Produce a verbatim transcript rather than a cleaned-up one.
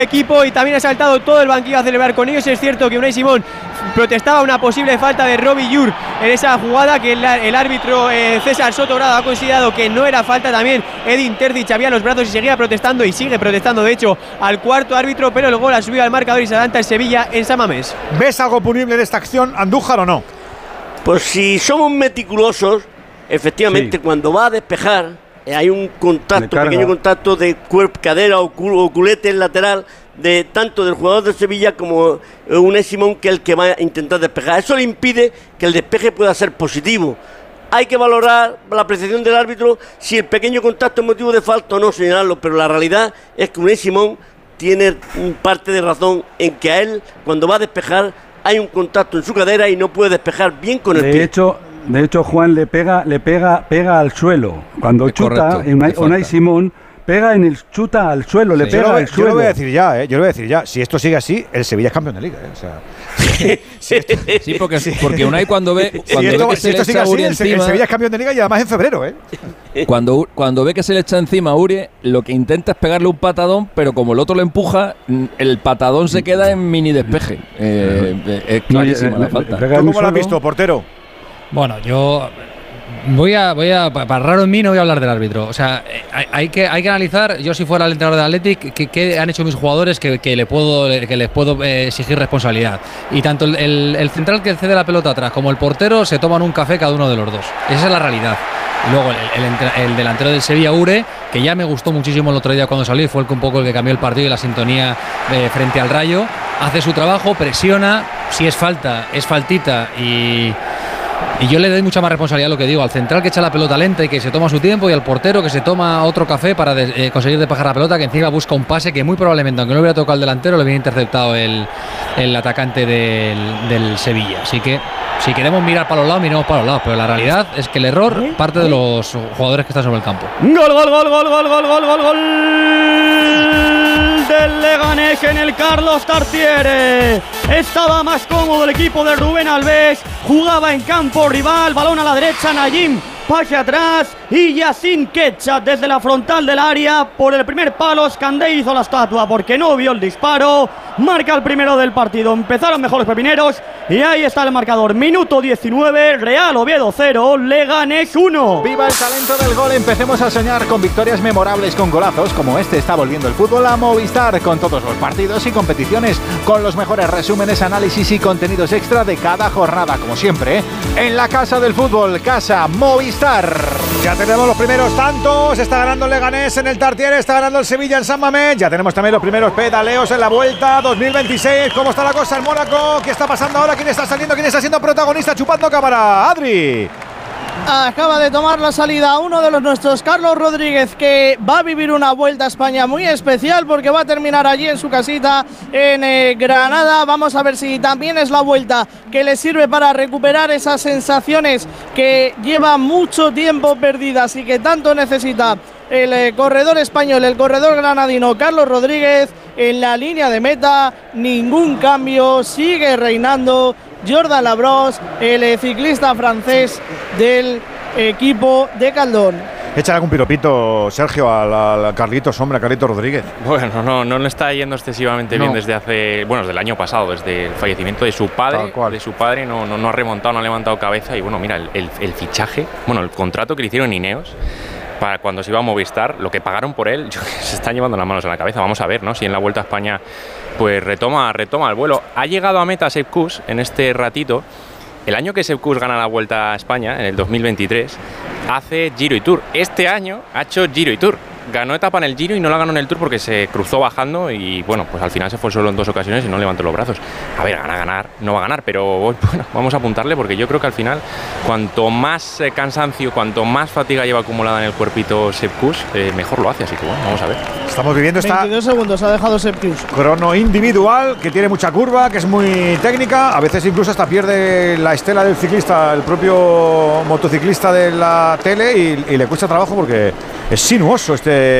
equipo y también ha saltado todo el banquillo a celebrar con ellos. Es cierto que Unai Simón protestaba una posible falta de Robbie Llur en esa jugada que el, el árbitro eh, César Sotogrado ha considerado que no era falta. También Edin Terzic había los brazos y seguía protestando y sigue protestando de hecho al cuarto árbitro, pero el gol ha subido al marcador y se adelanta el Sevilla en San Mamés. ¿Ves algo punible en esta acción, Andújar, o no? Pues si somos meticulosos, efectivamente, sí. Cuando va a despejar hay un contacto, pequeño contacto de cuerpo, cadera o, cul o culete lateral de tanto del jugador de Sevilla como Unai Simón, que es el que va a intentar despejar. Eso le impide que el despeje pueda ser positivo. Hay que valorar la apreciación del árbitro si el pequeño contacto es motivo de falta o no señalarlo, pero la realidad es que Unai Simón tiene parte de razón en que a él, cuando va a despejar, hay un contacto en su cadera y no puede despejar bien con el de pie. Hecho, de hecho, Juan le pega, le pega, pega al suelo. Cuando es chuta, correcto, Unai, Unai Simón pega en el chuta al suelo, sí. le pega yo lo, al yo suelo. Yo lo voy a decir ya, ¿eh? Yo lo voy a decir ya. Si esto sigue así, el Sevilla es campeón de Liga, ¿eh? O sea, si esto, sí, porque, sí. porque Unai cuando ve, cuando si esto, ve que si se esto le sigue echa así, Uri el, encima, el Sevilla es campeón de Liga y además en febrero, ¿eh? Cuando, cuando ve que se le echa encima a Uri, lo que intenta es pegarle un patadón, pero como el otro lo empuja, el patadón se queda en mini despeje. Eh, es clarísima la falta. ¿Tú cómo lo has visto, portero? Bueno, yo voy a, voy a, para raro en mí no voy a hablar del árbitro. O sea, hay, hay, que, hay que analizar, yo si fuera el entrenador del Athletic, qué, qué han hecho mis jugadores que, que, le puedo, que les puedo eh, exigir responsabilidad. Y tanto el, el, el central que cede la pelota atrás como el portero se toman un café cada uno de los dos. Esa es la realidad. Y luego el, el, el delantero del Sevilla, Ure, que ya me gustó muchísimo el otro día cuando salió y fue el que un poco el que cambió el partido y la sintonía eh, frente al Rayo. Hace su trabajo, presiona, si es falta, es faltita y... Y yo le doy mucha más responsabilidad a lo que digo, al central que echa la pelota lenta y que se toma su tiempo, y al portero que se toma otro café para de, eh, conseguir despejar la pelota, que encima busca un pase que muy probablemente, aunque no hubiera tocado al delantero, lo hubiera interceptado el, el atacante del, del Sevilla. Así que si queremos mirar para los lados, miremos para los lados, pero la realidad es que el error parte de los jugadores que están sobre el campo. Gol, gol, gol, gol, gol, gol, gol, gol, gol del Leganés en el Carlos Tartiere. Estaba más cómodo el equipo de Rubén Alves, jugaba en campo rival, balón a la derecha, Nayim pase atrás y Yacine Ketchup desde la frontal del área por el primer palo. Scandé hizo la estatua porque no vio el disparo. Marca el primero del partido. Empezaron mejor los pepineros y ahí está el marcador. Minuto diecinueve, Real Oviedo cero, Leganés uno. Viva el talento del gol. Empecemos a soñar con victorias memorables, con golazos como este. Está volviendo el fútbol a Movistar, con todos los partidos y competiciones, con los mejores resúmenes, análisis y contenidos extra de cada jornada, como siempre, ¿eh? En la casa del fútbol, Casa Movistar. Ya tenemos los primeros tantos. Está ganando el Leganés en el Tartiere, está ganando el Sevilla en San Mamés. Ya tenemos también los primeros pedaleos en la Vuelta dos mil veintiséis. ¿Cómo está la cosa en Mónaco? ¿Qué está pasando ahora? ¿Quién está saliendo? ¿Quién está siendo protagonista? Chupando cámara. Adri. Acaba de tomar la salida uno de los nuestros, Carlos Rodríguez, que va a vivir una Vuelta a España muy especial porque va a terminar allí en su casita en eh, Granada. Vamos a ver si también es la vuelta que le sirve para recuperar esas sensaciones que lleva mucho tiempo perdidas y que tanto necesita el eh, corredor español, el corredor granadino Carlos Rodríguez. En la línea de meta, ningún cambio, sigue reinando Jordan Labros, el eh, ciclista francés del equipo de Caldón. Échale algún piropito, Sergio, al, al Carlitos, hombre, a Carlitos Rodríguez. Bueno, no, no le está yendo excesivamente no. bien desde hace, bueno, desde el año pasado, desde el fallecimiento de su padre, de su padre, no, no, no ha remontado, no ha levantado cabeza. Y bueno, mira, el, el, el fichaje, bueno, el contrato que le hicieron en Ineos para cuando se iba a Movistar, lo que pagaron por él, se están llevando las manos a la cabeza. Vamos a ver, ¿no? Si en la Vuelta a España pues retoma, retoma el vuelo. Ha llegado a meta Sepp Kuss en este ratito. El año que Sepp Kuss gana la Vuelta a España, en el dos mil veintitrés, hace Giro y Tour. Este año ha hecho Giro y Tour. Ganó etapa en el Giro y no la ganó en el Tour porque se cruzó bajando y bueno, pues al final se fue solo en dos ocasiones y no levantó los brazos. A ver, ganar, ganar, no va a ganar, pero bueno, vamos a apuntarle porque yo creo que al final cuanto más eh, cansancio, cuanto más fatiga lleva acumulada en el cuerpito Sepp Kuss, eh, mejor lo hace, así que bueno, vamos a ver. Estamos viviendo esta veintidós segundos ha dejado Sepp Kuss. Crono individual que tiene mucha curva, que es muy técnica, a veces incluso hasta pierde la estela del ciclista, el propio motociclista de la tele y, y le cuesta trabajo porque es sinuoso este